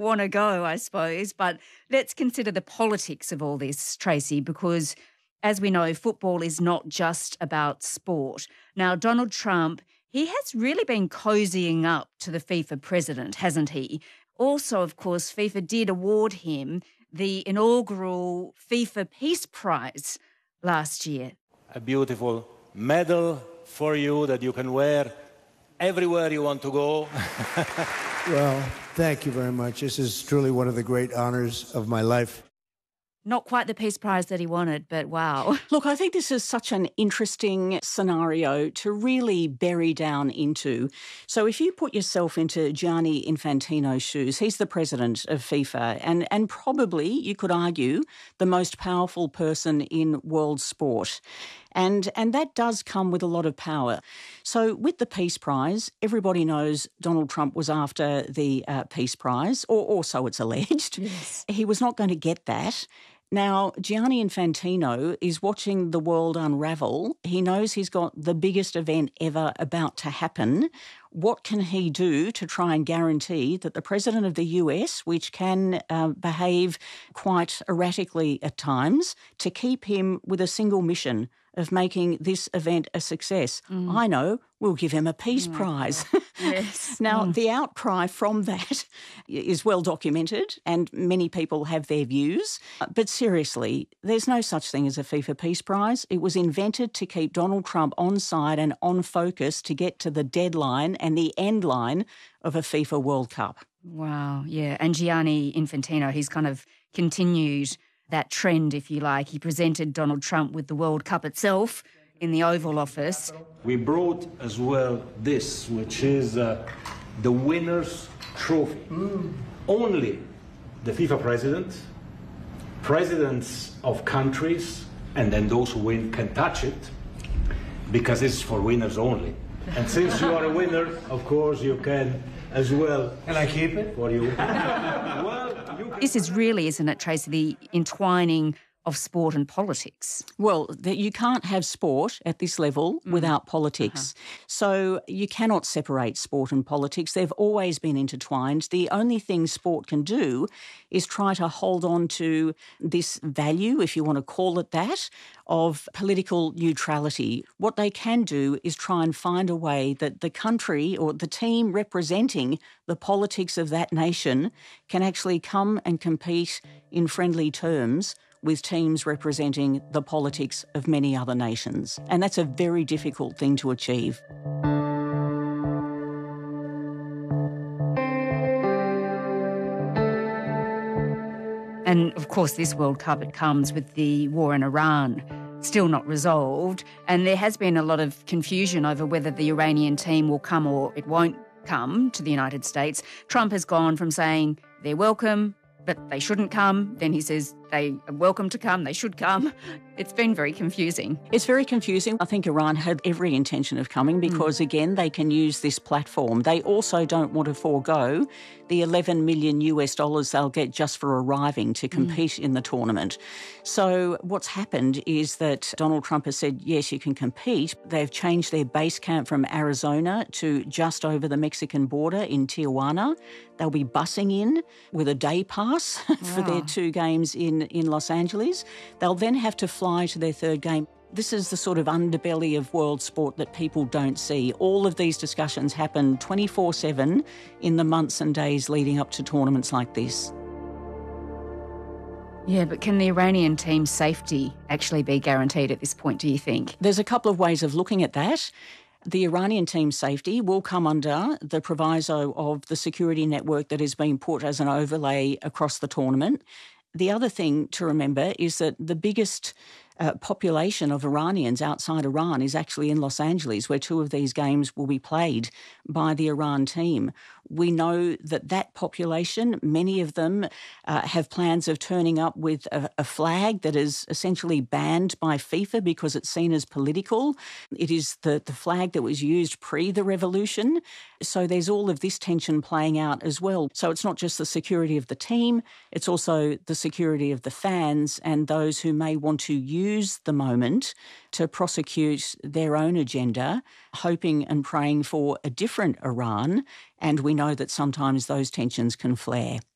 want to go, I suppose. But let's consider the politics of all this, Tracy, because as we know, football is not just about sport. Now, Donald Trump, he has really been cozying up to the FIFA president, hasn't he? Also, of course, FIFA did award him the inaugural FIFA Peace Prize last year. A beautiful medal for you that you can wear everywhere you want to go. Well, thank you very much. This is truly one of the great honors of my life. Not quite the Peace Prize that he wanted, but wow. Look, I think this is such an interesting scenario to really bury down into. So if you put yourself into Gianni Infantino's shoes, he's the president of FIFA and probably, you could argue, the most powerful person in world sport. And that does come with a lot of power. So with the Peace Prize, everybody knows Donald Trump was after the Peace Prize, or so it's alleged. Yes. He was not going to get that. Now, Gianni Infantino is watching the world unravel. He knows he's got the biggest event ever about to happen. What can he do to try and guarantee that the president of the US, which can behave quite erratically at times, to keep him with a single mission of making this event a success? I know, we'll give him a Peace Prize. Yes. Now, the outcry from that is well documented and many people have their views. But seriously, there's no such thing as a FIFA Peace Prize. It was invented to keep Donald Trump on side and on focus to get to the deadline and the end line of a FIFA World Cup. Wow, yeah. And Gianni Infantino, he's kind of continued that trend, if you like. He presented Donald Trump with the World Cup itself in the Oval Office. We brought as well this, which is the winner's trophy. Only the FIFA president, presidents of countries, and then those who win can touch it, because it's for winners only. And since you are a winner, of course, you can as well. Can I keep it? For you. Well, you can... This is really, isn't it, Tracy, the entwining of sport and politics? Well, you can't have sport at this level without politics. So you cannot separate sport and politics. They've always been intertwined. The only thing sport can do is try to hold on to this value, if you want to call it that, of political neutrality. What they can do is try and find a way that the country or the team representing the politics of that nation can actually come and compete in friendly terms with teams representing the politics of many other nations. And that's a very difficult thing to achieve. And, of course, this World Cup, it comes with the war in Iran still not resolved. And there has been a lot of confusion over whether the Iranian team will come or it won't come to the United States. Trump has gone from saying they're welcome, but they shouldn't come. Then he says they are welcome to come, they should come. It's been very confusing. It's very confusing. I think Iran had every intention of coming because, again, they can use this platform. They also don't want to forego the $11 million they'll get just for arriving to compete in the tournament. So what's happened is that Donald Trump has said, yes, you can compete. They've changed their base camp from Arizona to just over the Mexican border in Tijuana. They'll be busing in with a day pass for their 2 games in Los Angeles. They'll then have to fly to their 3rd game. This is the sort of underbelly of world sport that people don't see. All of these discussions happen 24/7 in the months and days leading up to tournaments like this. Yeah, but can the Iranian team's safety actually be guaranteed at this point, do you think? There's a couple of ways of looking at that. The Iranian team's safety will come under the proviso of the security network that is being put as an overlay across the tournament. The other thing to remember is that the biggest population of Iranians outside Iran is actually in Los Angeles, where 2 of these games will be played by the Iran team. We know that that population, many of them have plans of turning up with a flag that is essentially banned by FIFA because it's seen as political. It is the flag that was used pre the revolution. So there's all of this tension playing out as well. So it's not just the security of the team, it's also the security of the fans and those who may want to use the moment to prosecute their own agenda, hoping and praying for a different Iran. And we know that sometimes those tensions can flare.